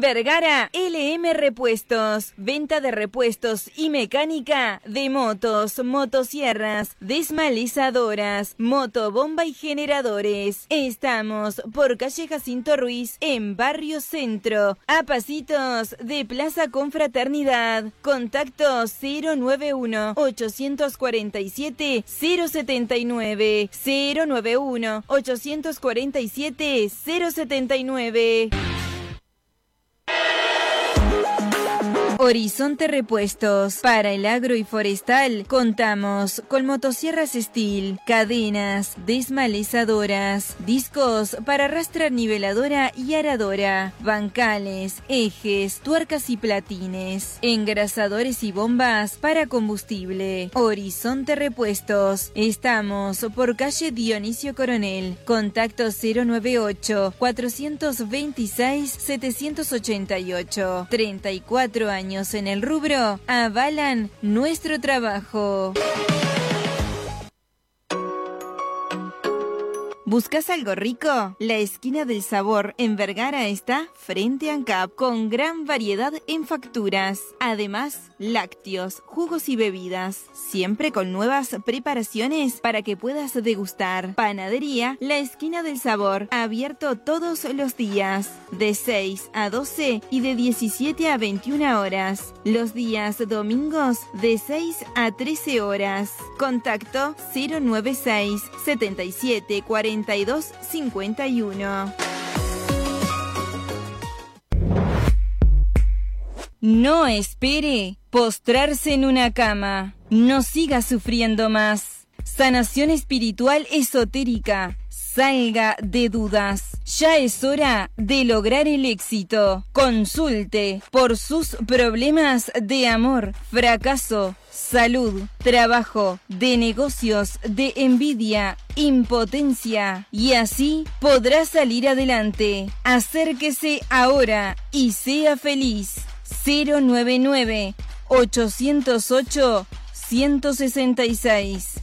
Vergara, LM Repuestos. Venta de repuestos y mecánica de motos, motosierras, desmalizadoras, motobomba y generadores. Estamos por calle Jacinto Ruiz, en Barrio Centro, a pasitos de Plaza Confraternidad. Contacto 091-847-079. 091-847-079. Horizonte Repuestos. Para el agro y forestal contamos con motosierras Steel, cadenas, desmalizadoras, discos para arrastrar niveladora y aradora, bancales, ejes, tuercas y platines, engrasadores y bombas para combustible. Horizonte Repuestos. Estamos por calle Dionisio Coronel. Contacto 098-426-788. 34 años en el rubro avalan nuestro trabajo. ¿Buscas algo rico? La Esquina del Sabor en Vergara está frente a ANCAP, con gran variedad en facturas. Además, lácteos, jugos y bebidas, siempre con nuevas preparaciones para que puedas degustar. Panadería La Esquina del Sabor, abierto todos los días, de 6 a 12 y de 17 a 21 horas. Los días domingos, de 6 a 13 horas. Contacto 096 77 4251. No espere postrarse en una cama. No siga sufriendo más. Sanación espiritual esotérica. Salga de dudas. Ya es hora de lograr el éxito. Consulte por sus problemas de amor, fracaso, salud, trabajo, de negocios, de envidia, impotencia, y así podrá salir adelante. Acérquese ahora y sea feliz. 099-808-166.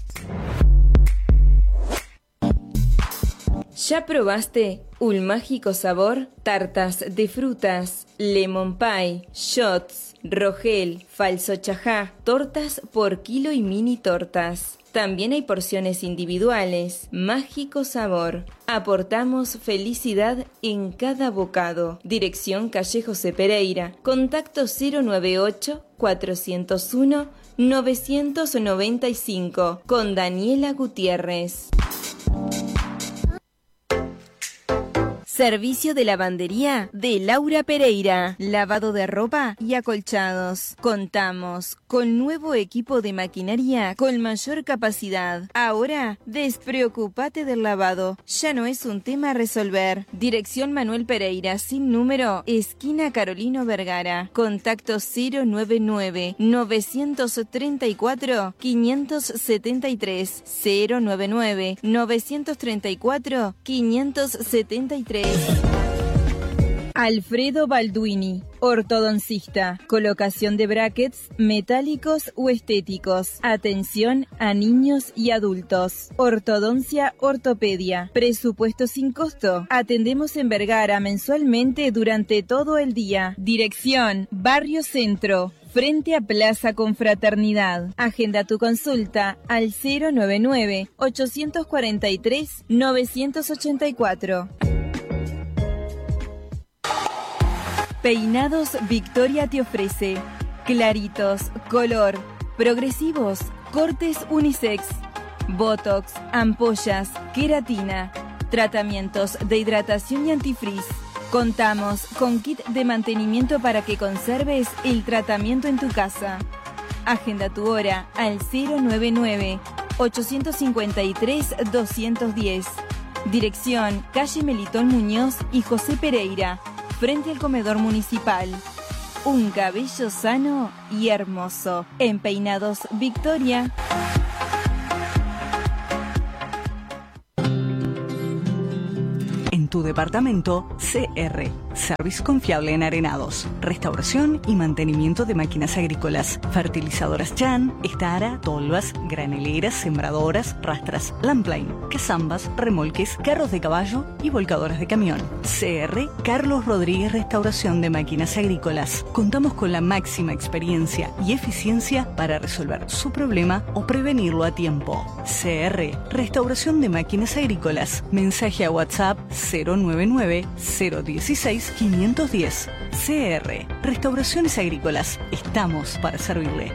¿Ya probaste un mágico sabor? Tartas de frutas, lemon pie, shots, rogel, falso chajá, tortas por kilo y mini tortas. También hay porciones individuales. Mágico sabor. Aportamos felicidad en cada bocado. Dirección calle José Pereira. Contacto 098-401-995 con Daniela Gutiérrez. Servicio de lavandería de Laura Pereira. Lavado de ropa y acolchados. Contamos con nuevo equipo de maquinaria con mayor capacidad. Ahora, despreocúpate del lavado. Ya no es un tema a resolver. Dirección Manuel Pereira, sin número, esquina Carolino Vergara. Contacto 099-934-573. 099-934-573. Alfredo Balduini, ortodoncista, colocación de brackets metálicos o estéticos, atención a niños y adultos, ortodoncia, ortopedia, presupuesto sin costo, atendemos en Vergara mensualmente durante todo el día, dirección Barrio Centro, frente a Plaza Confraternidad. Agenda tu consulta al 099-843-984. Peinados Victoria te ofrece claritos, color, progresivos, cortes unisex, botox, ampollas, queratina, tratamientos de hidratación y antifrizz. Contamos con kit de mantenimiento para que conserves el tratamiento en tu casa. Agenda tu hora al 099-853-210. Dirección calle Melitón Muñoz y José Pereira, frente al comedor municipal. Un cabello sano y hermoso. En Peinados Victoria. En tu departamento, CR. Service confiable en arenados, restauración y mantenimiento de máquinas agrícolas, fertilizadoras Chan, Estara, tolvas, graneleras, sembradoras, rastras, Lampline, cazambas, remolques, carros de caballo y volcadoras de camión. CR Carlos Rodríguez Restauración de Máquinas Agrícolas. Contamos con la máxima experiencia y eficiencia para resolver su problema o prevenirlo a tiempo. CR Restauración de Máquinas Agrícolas. Mensaje a WhatsApp 099-016-510. CR Restauraciones Agrícolas. Estamos para servirle.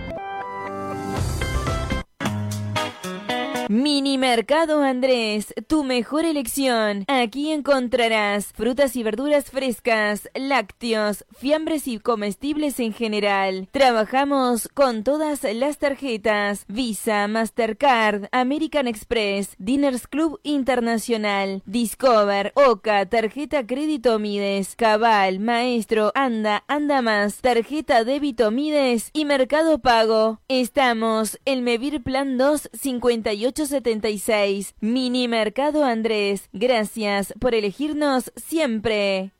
Mini Mercado Andrés, tu mejor elección. Aquí encontrarás frutas y verduras frescas, lácteos, fiambres y comestibles en general. Trabajamos con todas las tarjetas: Visa, Mastercard, American Express, Diners Club Internacional, Discover, Oca, tarjeta crédito Mides, Cabal, Maestro, Anda, Anda Más, tarjeta débito Mides y Mercado Pago. Estamos en Mevir Plan 2, 5876. Mini Mercado Andrés. Gracias por elegirnos siempre.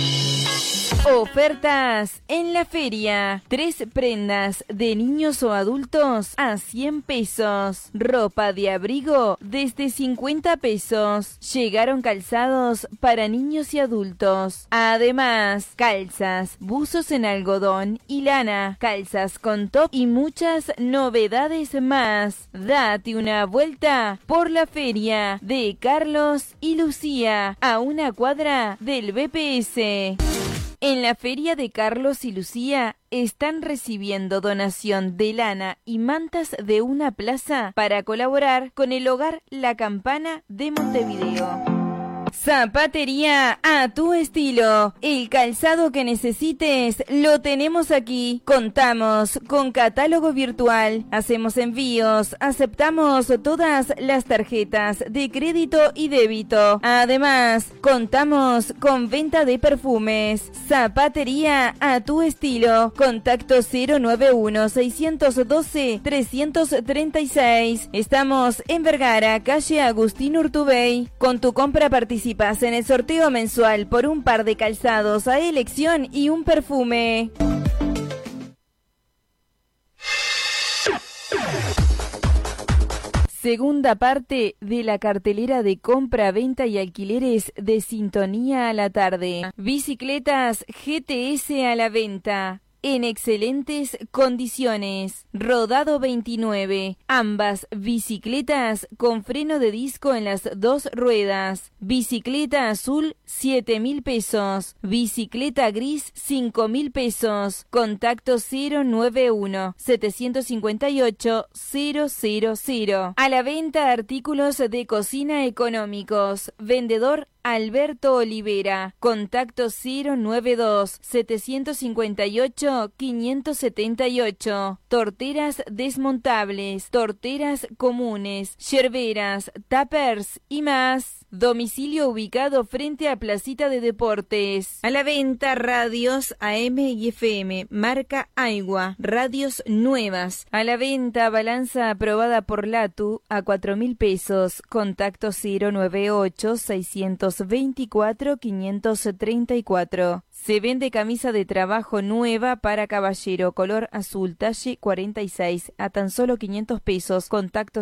Ofertas en la feria. 3 prendas de niños o adultos a 100 pesos. Ropa de abrigo desde 50 pesos. Llegaron calzados para niños y adultos. Además, calzas, buzos en algodón y lana, calzas con top y muchas novedades más. Date una vuelta por la feria de Carlos y Lucía, a una cuadra del BPS. En la feria de Carlos y Lucía están recibiendo donación de lana y mantas de una plaza para colaborar con el Hogar La Campana de Montevideo. Zapatería a tu estilo. El calzado que necesites lo tenemos aquí. Contamos con catálogo virtual. Hacemos envíos. Aceptamos todas las tarjetas de crédito y débito. Además, contamos con venta de perfumes. Zapatería a tu estilo. Contacto 091-612-336. Estamos en Vergara, calle Agustín Urtubey. Con tu compra participas en el sorteo mensual por un par de calzados a elección y un perfume. Segunda parte de la cartelera de compra, venta y alquileres de Sintonía a la Tarde. Bicicletas GTS a la venta. En excelentes condiciones. Rodado 29. Ambas bicicletas con freno de disco en las 2 ruedas. Bicicleta azul 7.000 pesos. Bicicleta gris 5.000 pesos. Contacto 091-758-000. A la venta artículos de cocina económicos. Vendedor Alberto Olivera. Contacto 092-758-578. Torteras desmontables, torteras comunes, yerberas, tuppers y más. Domicilio ubicado frente a Placita de Deportes. A la venta radios AM y FM, marca Aigua, radios nuevas. A la venta balanza aprobada por Latu a 4.000 pesos. Contacto 098-624-534. Se vende camisa de trabajo nueva para caballero, color azul, talle 46, a tan solo 500 pesos. Contacto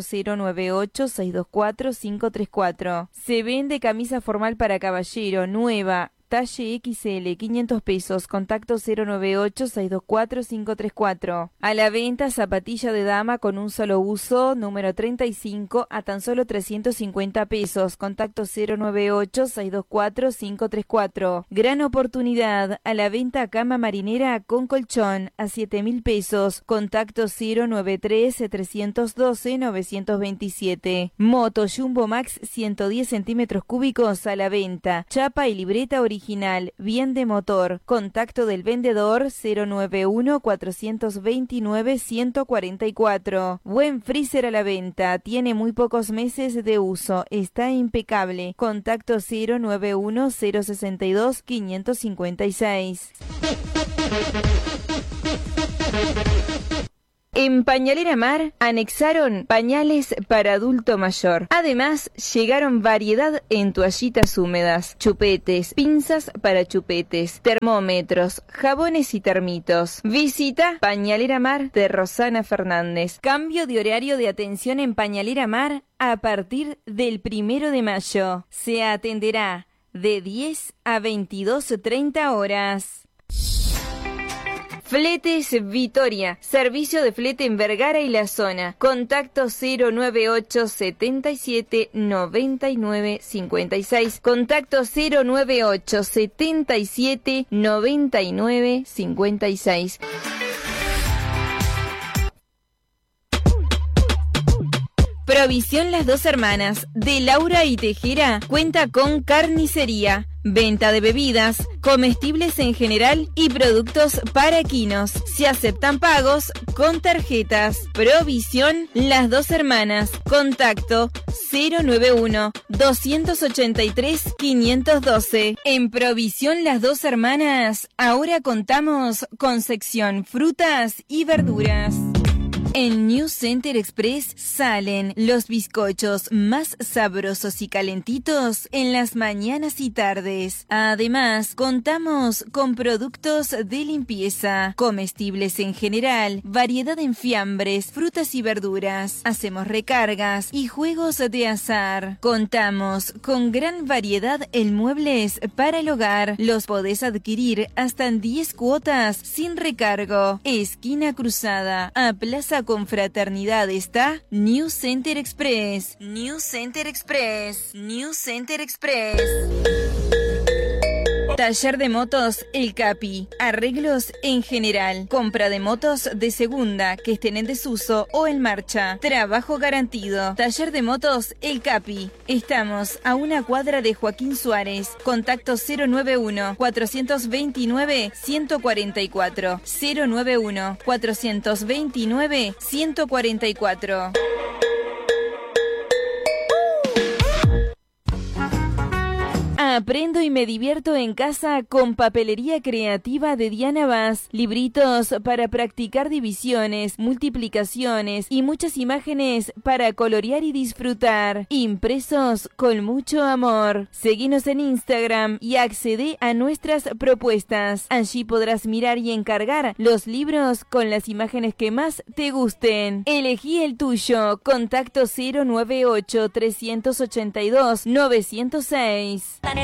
098-624-534. Se vende camisa formal para caballero, nueva, talle XL, 500 pesos. Contacto 098-624-534. A la venta zapatilla de dama con un solo uso, número 35, a tan solo 350 pesos. Contacto 098-624-534. Gran oportunidad. A la venta cama marinera con colchón a 7.000 pesos. Contacto 093-312-927. Moto Jumbo Max 110 centímetros cúbicos a la venta. Chapa y libreta original, bien de motor. Contacto del vendedor 091-429-144. Buen freezer a la venta. Tiene muy pocos meses de uso. Está impecable. Contacto 091-062-556. En Pañalera Mar anexaron pañales para adulto mayor. Además, llegaron variedad en toallitas húmedas, chupetes, pinzas para chupetes, termómetros, jabones y termitos. Visita Pañalera Mar de Rosana Fernández. Cambio de horario de atención en Pañalera Mar a partir del 1 de mayo. Se atenderá de 10 a 22:30 horas. Fletes Vitoria, servicio de flete en Vergara y la zona. Contacto 098 77 99 56. Contacto 098 77 99 56. Provisión Las Dos Hermanas, de Laura y Tejera, cuenta con carnicería, venta de bebidas, comestibles en general y productos para equinos. Se aceptan pagos con tarjetas. Provisión Las Dos Hermanas. Contacto 091 283 512. En Provisión Las Dos Hermanas, ahora contamos con sección frutas y verduras. En New Center Express salen los bizcochos más sabrosos y calentitos en las mañanas y tardes. Además, contamos con productos de limpieza, comestibles en general, variedad en fiambres, frutas y verduras. Hacemos recargas y juegos de azar. Contamos con gran variedad en muebles para el hogar. Los podés adquirir hasta en 10 cuotas sin recargo. Esquina Cruzada, a Plaza Confraternidad está New Center Express. New Center Express. New Center Express. Taller de motos El Capi. Arreglos en general. Compra de motos de segunda que estén en desuso o en marcha. Trabajo garantido. Taller de motos El Capi. Estamos a una cuadra de Joaquín Suárez. Contacto 091 429 144. 091 429 144. Aprendo y me divierto en casa con papelería creativa de Diana Vaz. Libritos para practicar divisiones, multiplicaciones y muchas imágenes para colorear y disfrutar. Impresos con mucho amor. Seguinos en Instagram y accede a nuestras propuestas. Allí podrás mirar y encargar los libros con las imágenes que más te gusten. Elegí el tuyo. Contacto 098 382 906.